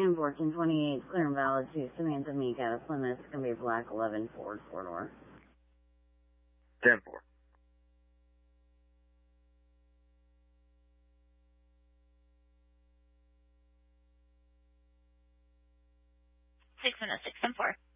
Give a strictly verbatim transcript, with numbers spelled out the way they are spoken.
And fourteen twenty-eight, clear and valid to Samantha Meek out of Plymouth. It's going to be a black eleven Ford four-door. ten four. six one oh six, ten four.